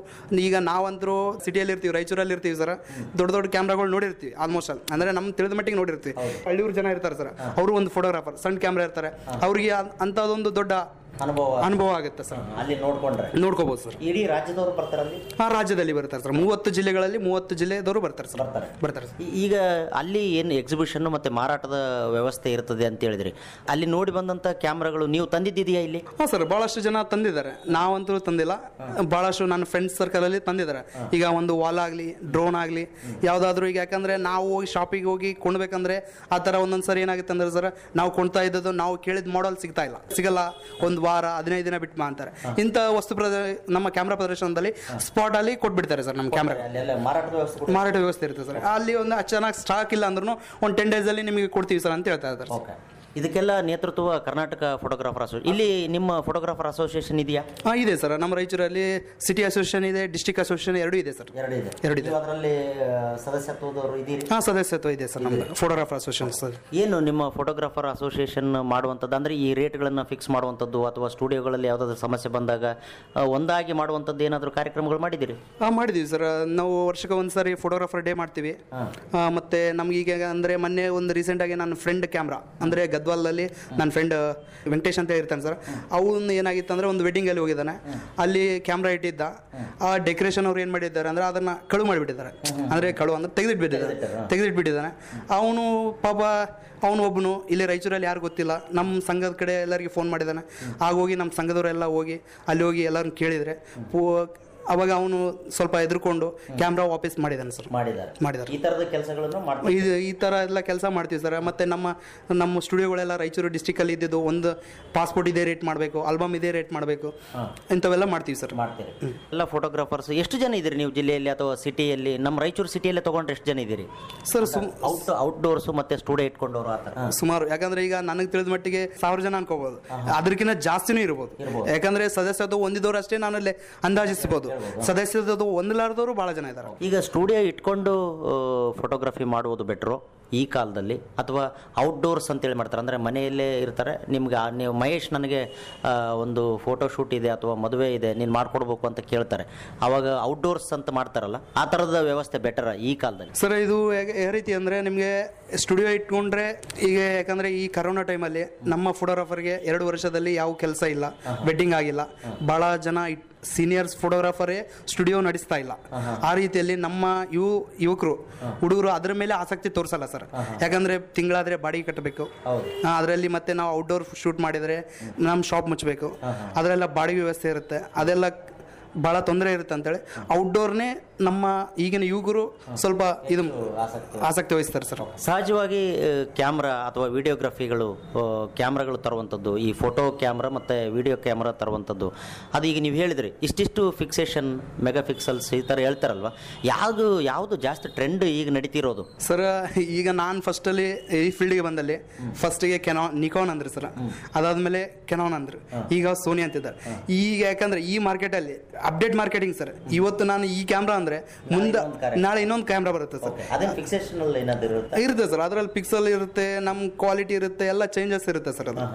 ಈಗ ನಾವಂತರೂ ಸಿಟಿಯಲ್ಲಿ ಇರ್ತೀವಿ, ರಾಯಚೂರಲ್ಲಿ ಇರ್ತೀವಿ ಸರ್. ದೊಡ್ಡ ಕ್ಯಾಮ್ರಾ ನೋಡಿರ್ತೀವಿ ಆಲ್ಮೋಸ್ಟ್ ಆಲ್, ಅಂದ್ರೆ ನಮ್ ತಿಳಿದ ಮಟ್ಟಿಗೆ ನೋಡಿರ್ತೀವಿ. ಹಳ್ಳಿಯೂರು ಜನ ಇರ್ತಾರೆ ಸರ್, ಅವರು ಒಂದು ಫೋಟೋಗ್ರಾಫರ್, ಸಣ್ಣ ಕ್ಯಾಮ್ರಾ ಇರ್ತಾರೆ, ಅವ್ರಿಗೆ ಅಂತದೊಂದು ದೊಡ್ಡ ಅನುಭವ ಆಗುತ್ತೆ ಸರ್. ಅಲ್ಲಿ ನೋಡ್ಕೋಬಹುದು ಸರ್. ಇಡೀ ರಾಜ್ಯದವರು ಬರ್ತಾರಲ್ಲಿ? ರಾಜ್ಯದಲ್ಲಿ ಬರ್ತಾರೆ ಸರ್. 30 ಜಿಲ್ಲೆಗಳಲ್ಲಿ 30 ಜಿಲ್ಲೆದವರು ಬರ್ತಾರೆ ಸರ್. ಈಗ ಅಲ್ಲಿ ಏನು ಎಕ್ಸಿಬಿಷನ್ ಮತ್ತೆ ಮಾರಾಟದ ವ್ಯವಸ್ಥೆ ಇರ್ತದೆ ಅಂತ ಹೇಳಿದ್ರಿ, ಅಲ್ಲಿ ನೋಡಿ ಬಂದಂತ ಕ್ಯಾಮ್ರಾಗಳು ನೀವು ತಂದಿದ್ದೀಯಾ ಇಲ್ಲಿ? ಹಾಂ ಸರ್, ಬಹಳಷ್ಟು ಜನ ತಂದಿದ್ದಾರೆ, ನಾವಂತೂ ತಂದಿಲ್ಲ. ಬಹಳಷ್ಟು ನನ್ನ ಫ್ರೆಂಡ್ಸ್ ಸರ್ಕಲ್ ಅಲ್ಲಿ ತಂದಿದ್ದಾರೆ. ಈಗ ಒಂದು ವಾಲ್ ಆಗಲಿ, ಡ್ರೋನ್ ಆಗಲಿ, ಯಾವ್ದಾದ್ರು. ಈಗ ಯಾಕಂದ್ರೆ ನಾವು ಹೋಗಿ ಶಾಪಿಗೆ ಹೋಗಿ ಕೊಂಡ್ಬೇಕಂದ್ರೆ ಆ ಥರ ಒಂದೊಂದ್ಸರಿ ಏನಾಗುತ್ತೆ ಅಂದ್ರೆ ಸರ್, ನಾವು ಕೊಂಡ್ತಾ ಇದ್ದದ್ದು ನಾವು ಕೇಳಿದ ಮಾಡೆಲ್ ಸಿಗಲ್ಲ, ಒಂದು ವಾರ 15 ದಿನ ಬಿಟ್ಟು ಅಂತಾರೆ. ಇಂಥ ವಸ್ತು ನಮ್ಮ ಕ್ಯಾಮ್ರಾ ಪ್ರದರ್ಶನದಲ್ಲಿ ಸ್ಪಾಟ್ ಅಲ್ಲಿ ಕೊಟ್ಬಿಡ್ತಾರೆ ಸರ್. ನಮ್ಮ ಕ್ಯಾಮ್ರಾ ಮಾರಾಟ ವ್ಯವಸ್ಥೆ ಇರುತ್ತೆ ಸರ್. ಅಲ್ಲಿ ಒಂದು ಚೆನ್ನಾಗಿ ಸ್ಟಾಕ್ ಇಲ್ಲ ಅಂದ್ರೂ ಒಂದು 10 days ಅಲ್ಲಿ ನಿಮಗೆ ಕೊಡ್ತೀವಿ ಸರ್ ಅಂತ ಹೇಳ್ತಾ ಇದ್ದಾರೆ ಸರ್. ಇದಕ್ಕೆಲ್ಲ ನೇತೃತ್ವ ಕರ್ನಾಟಕ ಫೋಟೋಗ್ರಾಫರ್ ಅಸೋಸಿಯೇಷನ್. ಇಲ್ಲಿ ನಿಮ್ಮ ಫೋಟೋಗ್ರಾಫರ್ ಅಸೋಸಿಯೇಷನ್ ಇದೆಯಾ? ಇದೆ ಸರ್, ನಮ್ಮ ರಾಯಚೂರಲ್ಲಿ ಸಿಟಿ ಅಸೋಸಿಯೇಷನ್ ಇದೆ, ಡಿಸ್ಟ್ರಿಕ್ಟ್ ಅಸೋಸಿಯೇಷನ್ ಎರಡೂ ಇದೆ ಸರ್. ಎರಡು ಇದೆ. ಅದರಲ್ಲಿ ಸದಸ್ಯತ್ವದವರು ಇದ್ದೀರಿ? ಸದಸ್ಯತ್ವ ಇದೆ ಸರ್ ನಮ್ಮದು ಫೋಟೋಗ್ರಾಫರ್ ಅಸೋಸಿಯೇಷನ್ ಸರ್. ಏನು ನಿಮ್ಮ ಫೋಟೋಗ್ರಾಫರ್ ಅಸೋಸಿಯೇಷನ್ ಮಾಡುವಂಥದ್ದು ಅಂದರೆ ಈ ರೇಟ್ಗಳನ್ನು ಫಿಕ್ಸ್ ಮಾಡುವಂಥದ್ದು ಅಥವಾ ಸ್ಟುಡಿಯೋಗಳಲ್ಲಿ ಯಾವುದಾದ್ರೂ ಸಮಸ್ಯೆ ಬಂದಾಗ ಒಂದಾಗಿ ಮಾಡುವಂಥದ್ದು ಏನಾದರೂ ಕಾರ್ಯಕ್ರಮಗಳು ಮಾಡಿದ್ದೀರಿ? ಮಾಡಿದ್ದೀವಿ ಸರ್. ನಾವು ವರ್ಷಕ್ಕೆ ಒಂದ್ಸರಿ ಫೋಟೋಗ್ರಾಫರ್ ಡೇ ಮಾಡ್ತೀವಿ. ಮತ್ತೆ ನಮ್ಗೆ ಈಗ ಅಂದರೆ ಮೊನ್ನೆ ಒಂದು ರೀಸೆಂಟಾಗಿ ನನ್ನ ಫ್ರೆಂಡ್ ಕ್ಯಾಮ್ರಾ ಅಂದರೆ ಗದ್ವಾಲಲ್ಲಿ ನನ್ನ ಫ್ರೆಂಡ್ ವೆಂಕಟೇಶ್ ಅಂತ ಇರ್ತಾನೆ ಸರ್. ಅವನು ಏನಾಗಿತ್ತು ಅಂದರೆ ಒಂದು ವೆಡ್ಡಿಂಗಲ್ಲಿ ಹೋಗಿದ್ದಾನೆ, ಅಲ್ಲಿ ಕ್ಯಾಮ್ರಾ ಇಟ್ಟಿದ್ದ. ಆ ಡೆಕೋರೇಷನ್ ಅವ್ರು ಏನು ಮಾಡಿದ್ದಾರೆ ಅಂದರೆ ಅದನ್ನು ಕಳು ಮಾಡಿಬಿಟ್ಟಿದ್ದಾರೆ, ಅಂದರೆ ಕಳು ಅಂದರೆ ತೆಗೆದಿಟ್ಬಿಟ್ಟಿದ್ದಾನೆ. ಅವನು ಪಾಪ ಒಬ್ಬನು ಇಲ್ಲಿ ರಾಯಚೂರಲ್ಲಿ ಯಾರು ಗೊತ್ತಿಲ್ಲ, ನಮ್ಮ ಸಂಘದ ಕಡೆ ಎಲ್ಲರಿಗೆ ಫೋನ್ ಮಾಡಿದ್ದಾನೆ. ಆಗೋಗಿ ನಮ್ಮ ಸಂಘದವರೆಲ್ಲ ಹೋಗಿ ಅಲ್ಲಿ ಹೋಗಿ ಎಲ್ಲರನ್ನು ಕೇಳಿದರೆ ಅವಾಗ ಅವನು ಸ್ವಲ್ಪ ಎದುರ್ಕೊಂಡು ಕ್ಯಾಮ್ರಾ ವಾಪಸ್ ಮಾಡಿದ್ದಾನೆ ಸರ್. ಮಾಡಿದ್ದಾರೆ. ಈ ಥರದ ಕೆಲಸಗಳನ್ನು ಈ ಥರ ಎಲ್ಲ ಕೆಲಸ ಮಾಡ್ತೀವಿ ಸರ್. ಮತ್ತು ನಮ್ಮ ಸ್ಟುಡಿಯೋಗಳೆಲ್ಲ ರಾಯಚೂರು ಡಿಸ್ಟಿಕಲ್ಲಿ ಇದ್ದಿದ್ದು, ಒಂದು ಪಾಸ್ಪೋರ್ಟ್ ಇದೇ ರೇಟ್ ಮಾಡಬೇಕು, ಆಲ್ಬಮ್ ಇದೇ ರೇಟ್ ಮಾಡಬೇಕು, ಇಂಥವೆಲ್ಲ ಮಾಡ್ತೀವಿ ಸರ್. ಎಲ್ಲ ಫೋಟೋಗ್ರಾಫರ್ಸ್ ಎಷ್ಟು ಜನ ಇದ್ದೀರಿ ನೀವು ಜಿಲ್ಲೆಯಲ್ಲಿ ಅಥವಾ ಸಿಟಿಯಲ್ಲಿ? ನಮ್ಮ ರಾಯಚೂರು ಸಿಟಿಯಲ್ಲೇ ತೊಗೊಂಡ್ರೆ ಎಷ್ಟು ಜನ ಇದ್ದೀರಿ ಸರ್? ಔಟ್ಡೋರ್ಸು ಮತ್ತು ಸ್ಟುಡಿಯೋ ಇಟ್ಕೊಂಡವರು ಆ ಥರ ಸುಮಾರು. ಯಾಕಂದ್ರೆ ಈಗ ನನಗೆ ತಿಳಿದ ಮಟ್ಟಿಗೆ 1000 ಜನ ಅನ್ಕೋಬಹುದು, ಅದಕ್ಕಿಂತ ಜಾಸ್ತಿನೂ ಇರ್ಬೋದು. ಯಾಕಂದ್ರೆ ಸದಸ್ಯತ್ವ ಹೊಂದಿದವರು ಅಷ್ಟೇ ನಾನು ಅಂದಾಜಿಸಬಹುದು, ಸದಸ್ಯತ್ವ ಹೊಂದಲಾರದವರು ಬಹಳ ಜನ ಇದ್ದಾರೆ. ಈಗ ಸ್ಟುಡಿಯೋ ಇಟ್ಕೊಂಡು ಫೋಟೋಗ್ರಫಿ ಮಾಡುವುದು ಬೆಟ್ರು ಈ ಕಾಲದಲ್ಲಿ, ಅಥವಾ ಔಟ್ಡೋರ್ಸ್ ಅಂತೇಳಿ ಮಾಡ್ತಾರೆ, ಅಂದರೆ ಮನೆಯಲ್ಲೇ ಇರ್ತಾರೆ. ನಿಮ್ಗೆ ನೀವು ಮಹೇಶ್ ನನಗೆ ಒಂದು ಫೋಟೋ ಶೂಟ್ ಇದೆ ಅಥವಾ ಮದುವೆ ಇದೆ, ನೀನು ಮಾಡಿಕೊಡ್ಬೇಕು ಅಂತ ಕೇಳ್ತಾರೆ, ಆವಾಗ ಔಟ್ಡೋರ್ಸ್ ಅಂತ ಮಾಡ್ತಾರಲ್ಲ, ಆ ಥರದ ವ್ಯವಸ್ಥೆ ಬೆಟರ್ ಈ ಕಾಲದಲ್ಲಿ? ಸರ್, ಇದು ಯಾವ ರೀತಿ ಅಂದರೆ ನಿಮಗೆ ಸ್ಟುಡಿಯೋ ಇಟ್ಕೊಂಡ್ರೆ ಈಗ ಯಾಕಂದರೆ ಈ ಕರೋನಾ ಟೈಮಲ್ಲಿ ನಮ್ಮ ಫೋಟೋಗ್ರಾಫರ್ಗೆ 2 ವರ್ಷದಲ್ಲಿ ಯಾವ ಕೆಲಸ ಇಲ್ಲ, ವೆಡ್ಡಿಂಗ್ ಆಗಿಲ್ಲ. ಭಾಳ ಜನ ಸೀನಿಯರ್ಸ್ ಫೋಟೋಗ್ರಾಫರೇ ಸ್ಟುಡಿಯೋ ನಡೆಸ್ತಾ ಇಲ್ಲ. ಆ ರೀತಿಯಲ್ಲಿ ನಮ್ಮ ಯುವಕರು ಹುಡುಗರು ಅದರ ಮೇಲೆ ಆಸಕ್ತಿ ತೋರಿಸಲ್ಲ ಸರ್. ಯಾಕಂದ್ರೆ ತಿಂಗಳಾದ್ರೆ ಬಾಡಿಗೆ ಕಟ್ಟಬೇಕು, ಅದರಲ್ಲಿ ಮತ್ತೆ ನಾವು ಔಟ್ಡೋರ್ ಶೂಟ್ ಮಾಡಿದರೆ ನಮ್ಮ ಶಾಪ್ ಮುಚ್ಚಬೇಕು, ಅದರೆಲ್ಲ ಬಾಡಿಗೆ ವ್ಯವಸ್ಥೆ ಇರುತ್ತೆ. ಅದೆಲ್ಲ ಭಾಳ ತೊಂದರೆ ಇರುತ್ತೆ ಅಂತೇಳಿ ಔಟ್ಡೋರ್ನೇ ನಮ್ಮ ಈಗಿನ ಯುವಕರು ಸ್ವಲ್ಪ ಇದು ಆಸಕ್ತಿ ವಹಿಸ್ತಾರೆ ಸರ್. ಸಹಜವಾಗಿ ಕ್ಯಾಮ್ರಾ ಅಥವಾ ವಿಡಿಯೋಗ್ರಫಿಗಳು ಕ್ಯಾಮ್ರಾಗಳು ತರುವಂಥದ್ದು, ಈ ಫೋಟೋ ಕ್ಯಾಮ್ರಾ ಮತ್ತು ವಿಡಿಯೋ ಕ್ಯಾಮ್ರಾ ತರುವಂಥದ್ದು, ಅದು ಈಗ ನೀವು ಹೇಳಿದ್ರಿ ಇಷ್ಟಿಷ್ಟು ಫಿಕ್ಸೇಷನ್ ಮೆಗಾ ಪಿಕ್ಸಲ್ಸ್ ಈ ಥರ ಹೇಳ್ತಾರಲ್ವ, ಯಾವುದು ಜಾಸ್ತಿ ಟ್ರೆಂಡ್ ಈಗ ನಡೀತಿರೋದು? ಸರ್ ಈಗ ನಾನು ಫಸ್ಟಲ್ಲಿ ಈ ಫೀಲ್ಡ್ಗೆ ಬಂದಲ್ಲಿ ಫಸ್ಟಿಗೆ ನಿಕಾನ್ ಅಂದ್ರಿ ಸರ್, ಅದಾದಮೇಲೆ ಕೆನಾನ್ ಅಂದ್ರು, ಈಗ ಸೋನಿ ಅಂತಿದ್ದಾರೆ. ಈಗ ಯಾಕಂದ್ರೆ ಈ ಮಾರ್ಕೆಟಲ್ಲಿ ಅಪ್ಡೇಟ್ ಮಾರ್ಕೆಟಿಂಗ್ ಸರ್. ಇವತ್ತು ನಾನು ಈ ಕ್ಯಾಮ್ರಾ ಅಂದ್ರೆ ಮುಂದೆ ನಾಳೆ ಇನ್ನೊಂದು ಕ್ಯಾಮ್ರಾ ಬರುತ್ತೆ ಸರ್. ಇರುತ್ತೆ ಸರ್, ಅದರಲ್ಲಿ ಪಿಕ್ಸಲ್ ಇರುತ್ತೆ, ನಮ್ಮ ಕ್ವಾಲಿಟಿ ಇರುತ್ತೆ, ಎಲ್ಲ ಚೇಂಜಸ್ ಇರುತ್ತೆ ಸರ್. ಅದು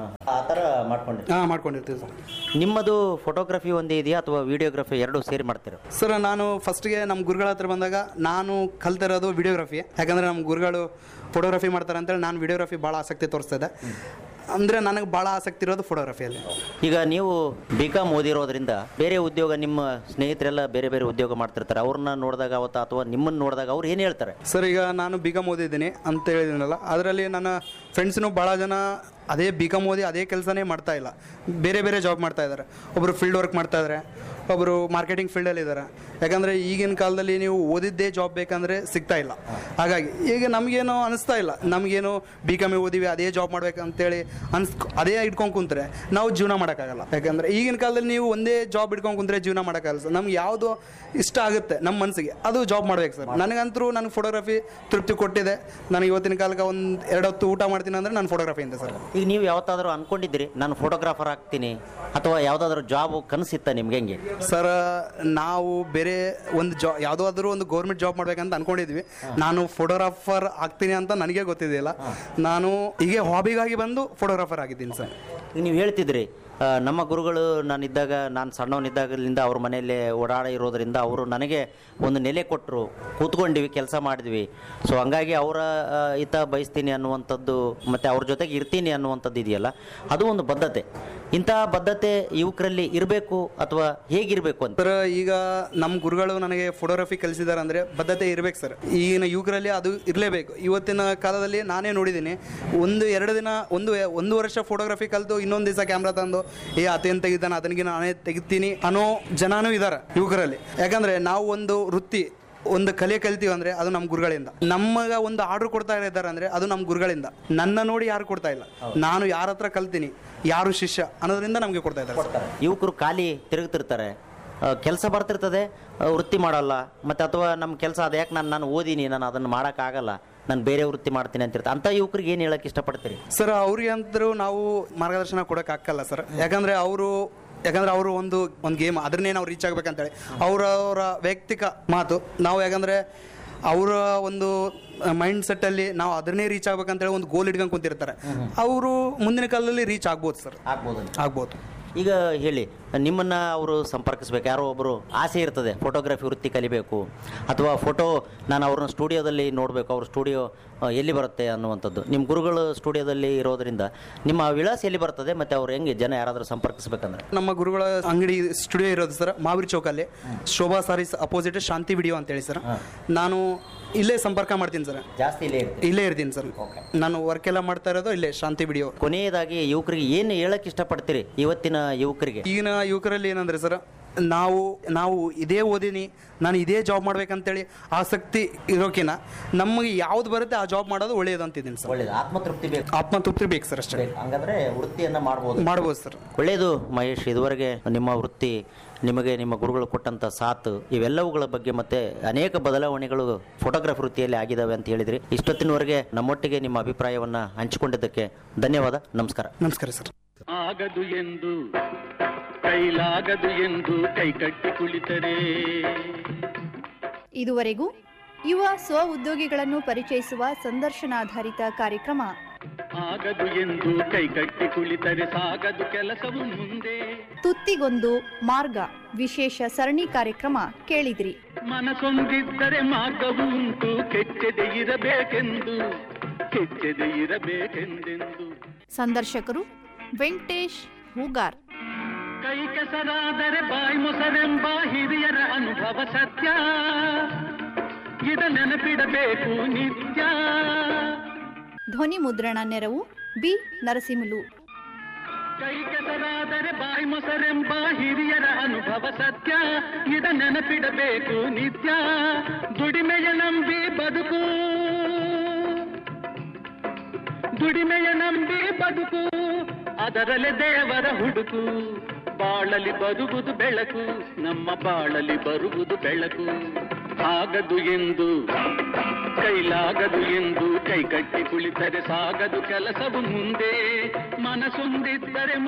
ಮಾಡ್ಕೊಂಡಿರ್ತೀವಿ ಸರ್. ನಿಮ್ಮದು ಫೋಟೋಗ್ರಫಿ ಒಂದೇ ಇದೆಯಾ ಅಥವಾ ವಿಡಿಯೋಗ್ರಫಿ ಎರಡೂ ಸೇರಿ ಮಾಡ್ತೀರಾ? ಸರ್ ನಾನು ಫಸ್ಟ್ಗೆ ನಮ್ಮ ಗುರುಗಳ ಹತ್ರ ಬಂದಾಗ ನಾನು ಕಲ್ತಿರೋದು ವಿಡಿಯೋಗ್ರಫಿ. ಯಾಕಂದ್ರೆ ನಮ್ಮ ಗುರುಗಳು ಫೋಟೋಗ್ರಫಿ ಮಾಡ್ತಾರೆ ಅಂತೇಳಿ ನಾನು ವಿಡಿಯೋಗ್ರಫಿ ಭಾಳ ಆಸಕ್ತಿ ತೋರಿಸ್ತಾ ಇದ್ದೆ. ಅಂದರೆ ನನಗೆ ಭಾಳ ಆಸಕ್ತಿ ಇರೋದು ಫೋಟೋಗ್ರಫಿಯಲ್ಲಿ. ಈಗ ನೀವು BCom ಓದಿರೋದ್ರಿಂದ ಬೇರೆ ಉದ್ಯೋಗ, ನಿಮ್ಮ ಸ್ನೇಹಿತರೆಲ್ಲ ಬೇರೆ ಬೇರೆ ಉದ್ಯೋಗ ಮಾಡ್ತಿರ್ತಾರೆ, ಅವ್ರನ್ನ ನೋಡಿದಾಗ ಅಥವಾ ನಿಮ್ಮನ್ನು ನೋಡಿದಾಗ ಅವ್ರು ಏನು ಹೇಳ್ತಾರೆ? ಸರ್ ಈಗ ನಾನು BCom ಓದಿದ್ದೀನಿ ಅಂತ ಹೇಳಿದ್ದೀನಲ್ಲ, ಅದರಲ್ಲಿ ನನ್ನ ಫ್ರೆಂಡ್ಸ್ನು ಭಾಳ ಜನ ಅದೇ BCom ಓದಿ ಅದೇ ಕೆಲಸನೇ ಮಾಡ್ತಾ ಇಲ್ಲ, ಬೇರೆ ಬೇರೆ ಜಾಬ್ ಮಾಡ್ತಾ ಇದ್ದಾರೆ. ಒಬ್ಬರು ಫೀಲ್ಡ್ ವರ್ಕ್ ಮಾಡ್ತಾ ಇದ್ದಾರೆ, ಒಬ್ಬರು ಮಾರ್ಕೆಟಿಂಗ್ ಫೀಲ್ಡಲ್ಲಿ ಇದ್ದಾರೆ. ಯಾಕಂದರೆ ಈಗಿನ ಕಾಲದಲ್ಲಿ ನೀವು ಓದಿದ್ದೇ ಜಾಬ್ ಬೇಕಂದರೆ ಸಿಗ್ತಾ ಇಲ್ಲ. ಹಾಗಾಗಿ ಈಗ ನಮಗೇನು ಅನಿಸ್ತಾ ಇಲ್ಲ, ನಮಗೇನು BCom ಓದಿವಿ ಅದೇ ಜಾಬ್ ಮಾಡ್ಬೇಕಂತೇಳಿ ಅದೇ ಇಟ್ಕೊಂಡು ಕುಂತ್ರೆ ನಾವು ಜೀವನ ಮಾಡೋಕ್ಕಾಗಲ್ಲ. ಯಾಕಂದರೆ ಈಗಿನ ಕಾಲದಲ್ಲಿ ನೀವು ಒಂದೇ ಜಾಬ್ ಇಟ್ಕೊಂಡು ಕುಂತ್ರೆ ಜೀವನ ಮಾಡೋಕ್ಕಾಗಲ್ಲ ಸರ್. ನಮ್ಗೆ ಯಾವುದು ಇಷ್ಟ ಆಗುತ್ತೆ ನಮ್ಮ ಮನಸ್ಸಿಗೆ ಅದು ಜಾಬ್ ಮಾಡ್ಬೇಕು ಸರ್. ನನಗಂತರೂ ನನಗೆ ಫೋಟೋಗ್ರಫಿ ತೃಪ್ತಿ ಕೊಟ್ಟಿದೆ. ನಾನು ಇವತ್ತಿನ ಕಾಲಕ್ಕೆ ಒಂದು 2 ಹೊತ್ತು ಊಟ ಮಾಡ್ತೀನಿ ಅಂದರೆ ನಾನು ಫೋಟೋಗ್ರಫಿಯಿಂದ ಸರ್. ಈಗ ನೀವು ಯಾವತ್ತಾದರೂ ಅನ್ಕೊಂಡಿದ್ದೀರಿ ನಾನು ಫೋಟೋಗ್ರಾಫರ್ ಆಗ್ತೀನಿ ಅಥವಾ ಯಾವುದಾದ್ರೂ ಜಾಬ್ ಕನಸಿತ್ತ ನಿಮ್ಗೆ? ಹೆಂಗೆ ಸರ್, ನಾವು ಬೇರೆ ಒಂದು ಯಾವುದಾದ್ರೂ ಒಂದು ಗೌರ್ಮೆಂಟ್ ಜಾಬ್ ಮಾಡ್ಬೇಕಂತ ಅನ್ಕೊಂಡಿದ್ವಿ. ನಾನು ಫೋಟೋಗ್ರಾಫರ್ ಆಗ್ತೀನಿ ಅಂತ ನನಗೆ ಗೊತ್ತಿದೆಯಲ್ಲ, ನಾನು ಹೀಗೆ ಹಾಬಿಗಾಗಿ ಬಂದು ಫೋಟೋಗ್ರಾಫರ್ ಆಗಿದ್ದೀನಿ ಸರ್. ನೀವು ಹೇಳ್ತಿದ್ರಿ ನಮ್ಮ ಗುರುಗಳು ನಾನು ಸಣ್ಣವನಿದ್ದಾಗಲಿಂದ ಅವ್ರ ಮನೆಯಲ್ಲೇ ಓಡಾಡಿರೋದ್ರಿಂದ ಅವರು ನನಗೆ ಒಂದು ನೆಲೆ ಕೊಟ್ಟರು, ಕೂತ್ಕೊಂಡಿವಿ, ಕೆಲಸ ಮಾಡಿದ್ವಿ. ಸೊ ಹಂಗಾಗಿ ಅವರ ಹಿತ ಬಯಸ್ತೀನಿ ಅನ್ನುವಂಥದ್ದು ಮತ್ತು ಅವ್ರ ಜೊತೆಗೆ ಇರ್ತೀನಿ ಅನ್ನುವಂಥದ್ದು ಇದೆಯಲ್ಲ, ಅದು ಒಂದು ಬದ್ಧತೆ. ಇಂತಹ ಬದ್ಧತೆ ಯುವಕರಲ್ಲಿ ಇರಬೇಕು ಅಥವಾ ಹೇಗಿರಬೇಕು ಅಂತ? ಸರ್ ಈಗ ನಮ್ಮ ಗುರುಗಳು ನನಗೆ ಫೋಟೋಗ್ರಫಿ ಕಲಿಸಿದ್ದಾರೆ ಅಂದರೆ ಬದ್ಧತೆ ಇರಬೇಕು ಸರ್. ಈಗಿನ ಯುವಕರಲ್ಲಿ ಅದು ಇರಲೇಬೇಕು. ಇವತ್ತಿನ ಕಾಲದಲ್ಲಿ ನಾನೇ ನೋಡಿದ್ದೀನಿ, 1-2 ದಿನ ಒಂದು ವರ್ಷ ಫೋಟೋಗ್ರಫಿ ಕಲಿತು ಇನ್ನೊಂದು ದಿವಸ ಕ್ಯಾಮ್ರಾ ತಂದು ಅತೇನು ತೆಗಿತಾನೆ ಅದನಿಗೆ ನಾನೇ ತೆಗಿತೀನಿ ಅನ್ನೋ ಜನನೂ ಇದ್ದಾರೆ ಯುವಕರಲ್ಲಿ. ಯಾಕಂದರೆ ನಾವು ಒಂದು ವೃತ್ತಿ ಒಂದು ಕಲೆ ಕಲಿತೀವಿ ಅಂದರೆ ಅದು ನಮ್ಮ ಗುರುಗಳಿಂದ. ನಮಗೆ ಒಂದು ಆರ್ಡರ್ ಕೊಡ್ತಾ ಇದ್ದಾರೆ ಅಂದರೆ ಅದು ನಮ್ಮ ಗುರುಗಳಿಂದ. ನನ್ನ ನೋಡಿ ಯಾರು ಕೊಡ್ತಾ ಇಲ್ಲ, ನಾನು ಯಾರ ಹತ್ರ ಕಲ್ತೀನಿ, ಯಾರು ಶಿಷ್ಯ ಅನ್ನೋದ್ರಿಂದ ನಮಗೆ ಕೊಡ್ತಾ ಇದ್ದಾರೆ. ಯುವಕರು ಖಾಲಿ ತಿರುಗ್ತಿರ್ತಾರೆ, ಕೆಲಸ ಬರ್ತಿರ್ತದೆ, ವೃತ್ತಿ ಮಾಡಲ್ಲ, ಮತ್ತು ಅಥವಾ ನಮ್ಮ ಕೆಲಸ ಅದು ಯಾಕೆ ನಾನು ಓದಿನಿ, ನಾನು ಅದನ್ನು ಮಾಡೋಕ್ಕಾಗಲ್ಲ, ನಾನು ಬೇರೆ ವೃತ್ತಿ ಮಾಡ್ತೀನಿ ಅಂತಿರ್ತಾರೆ. ಅಂಥ ಯುವಕರಿಗೆ ಏನು ಹೇಳಕ್ಕೆ ಇಷ್ಟಪಡ್ತೀರಿ? ಸರ್ ಅವ್ರಿಗೆ ಅಂತರೂ ನಾವು ಮಾರ್ಗದರ್ಶನ ಕೊಡೋಕ್ಕಾಗಲ್ಲ ಸರ್. ಯಾಕಂದರೆ ಅವರು ಒಂದು ಗೇಮ್ ಅದನ್ನೇ ನಾವು ರೀಚ್ ಆಗ್ಬೇಕಂತೇಳಿ ಅವರ ವೈಯಕ್ತಿಕ ಮಾತು ನಾವು. ಯಾಕಂದರೆ ಅವರ ಒಂದು ಮೈಂಡ್ ಸೆಟ್ಟಲ್ಲಿ ನಾವು ಅದನ್ನೇ ರೀಚ್ ಆಗ್ಬೇಕಂತೇಳಿ ಒಂದು ಗೋಲ್ ಇಟ್ಕೊಂಡು ಕುಂತಿರ್ತಾರೆ. ಅವರು ಮುಂದಿನ ಕಾಲದಲ್ಲಿ ರೀಚ್ ಆಗ್ಬೋದು ಸರ್. ಆಗ್ಬೋದು. ಈಗ ಹೇಳಿ, ನಿಮ್ಮನ್ನು ಅವರು ಸಂಪರ್ಕಿಸ್ಬೇಕು, ಯಾರೋ ಒಬ್ಬರು ಆಸೆ ಇರ್ತದೆ ಫೋಟೋಗ್ರಫಿ ವೃತ್ತಿ ಕಲಿಬೇಕು ಅಥವಾ ನಾನು ಅವ್ರನ್ನ ಸ್ಟುಡಿಯೋದಲ್ಲಿ ನೋಡಬೇಕು, ಅವ್ರ ಸ್ಟುಡಿಯೋ ಎಲ್ಲಿ ಬರುತ್ತೆ ಅನ್ನುವಂಥದ್ದು. ನಿಮ್ಮ ಗುರುಗಳು ಸ್ಟುಡಿಯೋದಲ್ಲಿ ಇರೋದ್ರಿಂದ ನಿಮ್ಮ ವಿಳಾಸ ಎಲ್ಲಿ ಬರ್ತದೆ ಮತ್ತು ಅವ್ರು ಹೆಂಗೆ ಜನ ಯಾರಾದರೂ ಸಂಪರ್ಕಿಸ್ಬೇಕಂದ್ರೆ? ನಮ್ಮ ಗುರುಗಳ ಅಂಗಡಿ ಸ್ಟುಡಿಯೋ ಇರೋದು ಸರ್ ಮಾವಿರಿ ಚೌಕಲ್ಲಿ, ಶೋಭಾ ಸಾರೀಸ್ ಅಪೋಸಿಟ್ ಶಾಂತಿ ವಿಡಿಯೋ ಅಂತೇಳಿ ಸರ್. ನಾನು ಇಲ್ಲೇ ಸಂಪರ್ಕ ಮಾಡ್ತೀನಿ ಸರ್. ಜಾಸ್ತಿ ಇಲ್ಲೇ ಇರ್ತೀನಿ ಸರ್. ನಾನು ವರ್ಕ್ ಎಲ್ಲ ಮಾಡ್ತಾ ಇರೋದು ಇಲ್ಲೇ ಶಾಂತಿ ವಿಡಿಯೋ. ಕೊನೆಯದಾಗಿ ಯುವಕರಿಗೆ ಏನು ಹೇಳಕ್ಕೆ ಇಷ್ಟಪಡ್ತೀರಿ? ಇವತ್ತಿನ ಯುವಕರಿಗೆ, ಈಗಿನ ಯುವಕರಲ್ಲಿ ಏನಂದ್ರೆ ಸರ್, ನಾವು ಇದೇ ಓದಿನಿ, ನಾನು ಇದೇ ಜಾಬ್ ಮಾಡ್ಬೇಕಂತೇಳಿ ಆಸಕ್ತಿ ಇರೋಕಿನ ನಮಗೆ ಯಾವ್ದು ಬರುತ್ತೆ ಆ ಜಾಬ್ ಮಾಡೋದು ಒಳ್ಳೆಯದು ಅಂತಿದ್ದೀನಿ ಸರ್. ಒಳ್ಳೆಯದು, ಆತ್ಮತೃಪ್ತಿ ಬೇಕು ಸರ್. ಅಷ್ಟೇ. ಹಂಗಂದ್ರೆ ವೃತ್ತಿಯನ್ನು ಮಾಡ್ಬೋದು ಸರ್. ಒಳ್ಳೆಯದು ಮಹೇಶ್, ಇದುವರೆಗೆ ನಿಮ್ಮ ವೃತ್ತಿ, ನಿಮಗೆ ನಿಮ್ಮ ಗುರುಗಳು ಕೊಟ್ಟಂಥ ಸಾಥ್, ಇವೆಲ್ಲವುಗಳ ಬಗ್ಗೆ ಮತ್ತೆ ಅನೇಕ ಬದಲಾವಣೆಗಳು ಫೋಟೋಗ್ರಫಿ ವೃತ್ತಿಯಲ್ಲಿ ಆಗಿದ್ದಾವೆ ಅಂತ ಹೇಳಿದ್ರಿ. ಇಷ್ಟೊತ್ತಿನವರೆಗೆ ನಮ್ಮೊಟ್ಟಿಗೆ ನಿಮ್ಮ ಅಭಿಪ್ರಾಯವನ್ನು ಹಂಚಿಕೊಂಡಿದ್ದಕ್ಕೆ ಧನ್ಯವಾದ. ನಮಸ್ಕಾರ. ನಮಸ್ಕಾರ ಸರ್. ಆಗದು ಎಂದು ಕೈಲಾಗದು ಎಂದು ಕೈಕಟ್ಟಿ ಕುಳಿತರೆ. ಇದುವರೆಗೂ ಯುವ ಸ್ವ ಉದ್ಯೋಗಿಗಳನ್ನು ಪರಿಚಯಿಸುವ ಸಂದರ್ಶನಾಧಾರಿತ ಕಾರ್ಯಕ್ರಮ ಆಗದು ಎಂದು ಕೈಕಟ್ಟಿ ಕುಳಿತರೆ ಸಾಗದು ಕೆಲಸವು ಮುಂದೆ. ತುತ್ತಿಗೊಂದು ಮಾರ್ಗ ವಿಶೇಷ ಸರಣಿ ಕಾರ್ಯಕ್ರಮ ಕೇಳಿದ್ರಿ. ಮನಸೊಂದಿದ್ದರೆ ಮಾರ್ಗವು ಉಂಟು, ಕೆಚ್ಚದೆ ಇರಬೇಕೆಂದೆಂದು. ಸಂದರ್ಶಕರು ವೆಂಕಟೇಶ್ ಹೂಗಾರ್. ಕೈ ಕೆಸರಾದರೆ ಬಾಯಿ ಮೊಸರೆಂಬ ಹಿರಿಯರ ಅನುಭವ ಸತ್ಯ, ಇದ ನೆನಪಿಡಬೇಕು ನಿತ್ಯ. ಧ್ವನಿ ಮುದ್ರಣ ನೆರವು ಬಿ ನರಸಿಂಹಲು. ಕೈ ಕೆಸರಾದರೆ ಬಾಯಿ ಮೊಸರೆಂಬ ಹಿರಿಯರ ಅನುಭವ ಸತ್ಯ, ಇದ ನೆನಪಿಡಬೇಕು ನಿತ್ಯ. ದುಡಿಮೆಯ ನಂಬಿ ಬದುಕು, ದುಡಿಮೆಯ ನಂಬಿ ಬದುಕು, ಅದರಲ್ಲೇ ದೇವರ ಹುಡುಕು. ಬಾಳಲಿ ಬರುವುದು ಬೆಳಕು, ನಮ್ಮ ಬಾಳಲಿ ಬರುವುದು ಬೆಳಕು. ಆಗದು ಎಂದು ಕೈಲಾಗದು ಎಂದು ಕೈ ಕಟ್ಟಿ ಕುಳಿತರೆ ಸಾಗದು ಕೆಲಸವು ಮುಂದೆ. ಮನಸೊಂದಿದ್ದರೆ